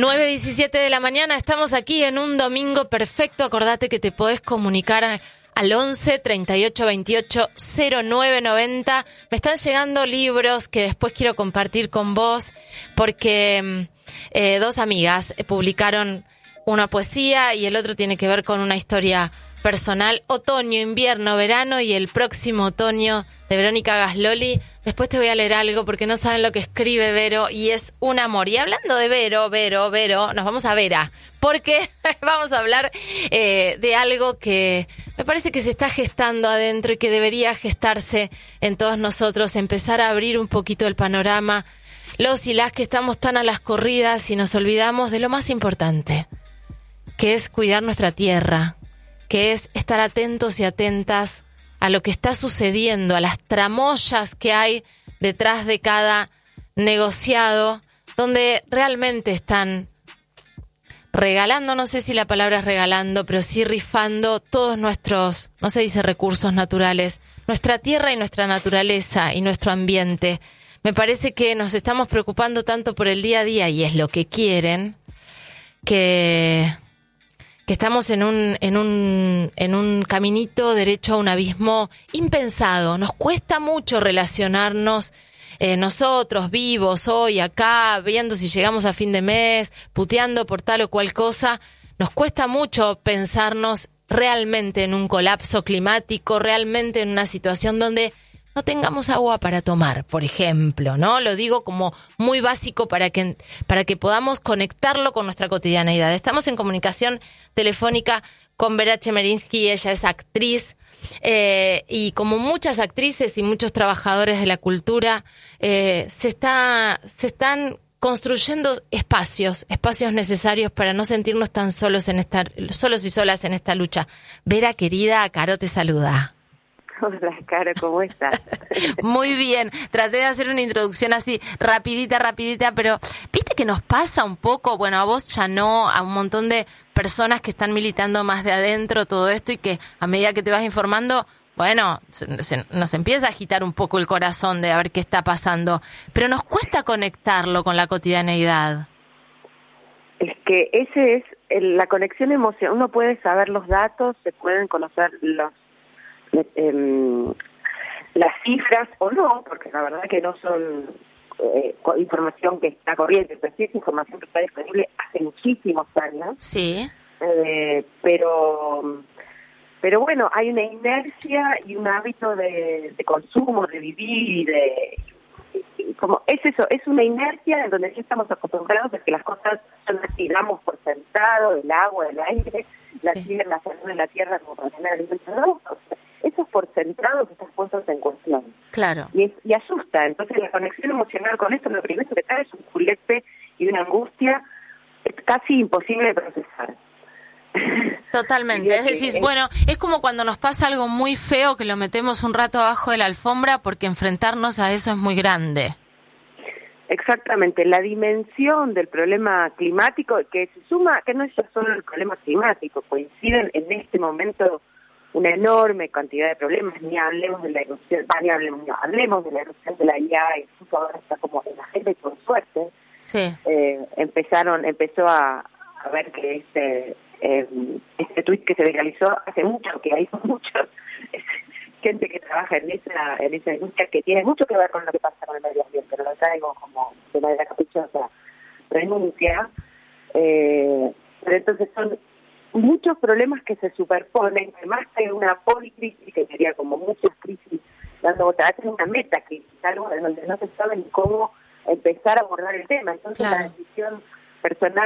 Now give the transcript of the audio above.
9:17 de la mañana, estamos aquí en un domingo perfecto. Acordate que te podés comunicar al 11 38 28 09 90. Me están llegando libros que después quiero compartir con vos porque dos amigas publicaron una poesía y el otro tiene que ver con una historia personal. Otoño, invierno, verano y el próximo otoño de Verónica Gasloli. Después te voy a leer algo porque no saben lo que escribe Vero y es un amor. Y hablando de Vero, nos vamos a Vera porque vamos a hablar de algo que me parece que se está gestando adentro y que debería gestarse en todos nosotros, empezar a abrir un poquito el panorama, los y las que estamos tan a las corridas y nos olvidamos de lo más importante, que es cuidar nuestra tierra, que es estar atentos y atentas a lo que está sucediendo, a las tramoyas que hay detrás de cada negociado, donde realmente están regalando, no sé si la palabra es regalando, pero sí rifando todos nuestros, no se dice recursos naturales, nuestra tierra y nuestra naturaleza y nuestro ambiente. Me parece que nos estamos preocupando tanto por el día a día y es lo que quieren, que estamos en un caminito derecho a un abismo impensado. Nos cuesta mucho relacionarnos nosotros vivos hoy acá, viendo si llegamos a fin de mes, puteando por tal o cual cosa. Nos cuesta mucho pensarnos realmente en un colapso climático, realmente en una situación donde no tengamos agua para tomar, por ejemplo, ¿no? Lo digo como muy básico para que podamos conectarlo con nuestra cotidianeidad. Estamos en comunicación telefónica con Vera Chemerinsky, ella es actriz, y como muchas actrices y muchos trabajadores de la cultura, se están construyendo espacios necesarios para no sentirnos tan solos y solas en esta lucha. Vera, querida, Caro te saluda. Hola, Caro, ¿cómo estás? Muy bien, traté de hacer una introducción así rapidita, pero viste que nos pasa un poco, bueno, a vos ya no, a un montón de personas que están militando más de adentro todo esto y que a medida que te vas informando, bueno, nos empieza a agitar un poco el corazón de a ver qué está pasando, pero nos cuesta conectarlo con la cotidianeidad. Es que ese es la conexión emocional. Uno puede saber los datos, se pueden conocer las cifras o no, porque la verdad que no son información que está corriente, pero sí es información que está disponible hace muchísimos años. Sí. Pero bueno, hay una inercia y un hábito de consumo, de vivir y como es eso, es una inercia en donde ya estamos acostumbrados a que las cosas son así, damos por sentado, el agua, el aire, la tierra, la salud de la tierra como para tener alimentos. Esos porcentados están puestos en cuestión. Claro. Y asusta. Entonces la conexión emocional con esto, lo primero que trae es un culete y una angustia casi imposible de procesar. Totalmente, es decir, bueno, es como cuando nos pasa algo muy feo que lo metemos un rato abajo de la alfombra porque enfrentarnos a eso es muy grande. Exactamente, la dimensión del problema climático que se suma, que no es solo el problema climático, coinciden en este momento una enorme cantidad de problemas, hablemos de la erupción de la IA, y justo ahora está como en la agenda y por suerte, sí. Empezó a ver que este tuit que se viralizó hace mucho, que hay muchos gente que trabaja en esa industria que tiene mucho que ver con lo que pasa con el medio ambiente, pero lo traigo como de manera caprichosa, renuncia, pero entonces son muchos problemas que se superponen, que más que una policrisis, que sería como muchas crisis dando vueltas, es una metacrisis, algo en donde no se sabe ni cómo empezar a abordar el tema. Entonces claro, la decisión personal